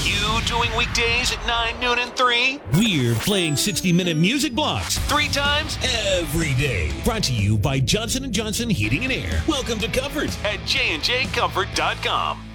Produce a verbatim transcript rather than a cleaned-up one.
you doing weekdays at nine, noon, and three? We're playing sixty-minute music blocks Three times every day. Brought to you by Johnson and Johnson Heating and Air. Welcome to Comfort at j and j comfort dot com.